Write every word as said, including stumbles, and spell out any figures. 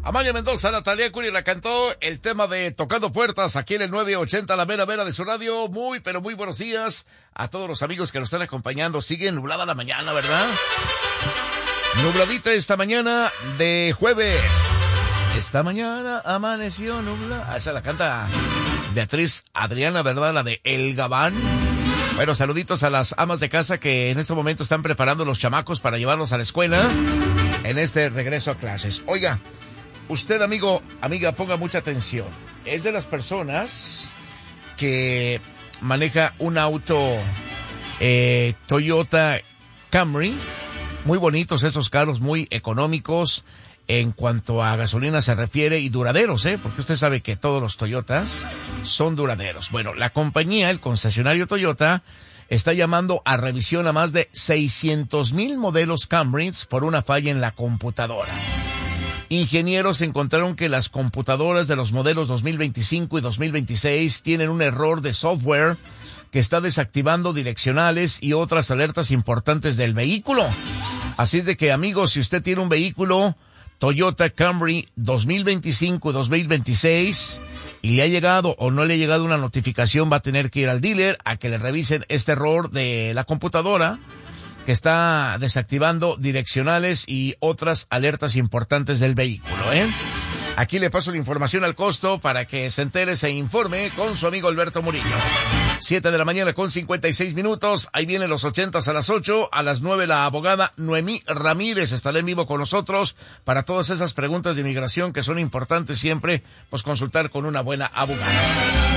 Amalia Mendoza, Natalia Curi la cantó, el tema de Tocando Puertas aquí en el nueve ochenta, la mera mera de su radio. Muy, pero muy buenos días a todos los amigos que nos están acompañando. Sigue nublada la mañana, ¿verdad? Nubladita esta mañana de jueves. Esta mañana amaneció nublada. Esa la canta Beatriz Adriana, ¿verdad? La de El Gabán. Bueno, saluditos a las amas de casa que en este momento están preparando los chamacos para llevarlos a la escuela en este regreso a clases. Oiga, usted, amigo, amiga, ponga mucha atención. Es de las personas que maneja un auto eh, Toyota Camry. Muy bonitos esos carros, muy económicos en cuanto a gasolina se refiere y duraderos, ¿eh? Porque usted sabe que todos los Toyotas son duraderos. Bueno, la compañía, el concesionario Toyota, está llamando a revisión a más de seiscientos mil modelos Camrys por una falla en la computadora. Ingenieros encontraron que las computadoras de los modelos dos mil veinticinco y dos mil veintiséis tienen un error de software que está desactivando direccionales y otras alertas importantes del vehículo. Así es de que, amigos, si usted tiene un vehículo Toyota Camry dos mil veinticinco y dos mil veintiséis y le ha llegado o no le ha llegado una notificación, va a tener que ir al dealer a que le revisen este error de la computadora que está desactivando direccionales y otras alertas importantes del vehículo, ¿eh? Aquí le paso la información al costo para que se entere, se informe con su amigo Alberto Murillo. Siete de la mañana con cincuenta y seis minutos. Ahí vienen los ochentas a las ocho. A las nueve la abogada Noemí Ramírez estará en vivo con nosotros para todas esas preguntas de inmigración que son importantes siempre, pues consultar con una buena abogada.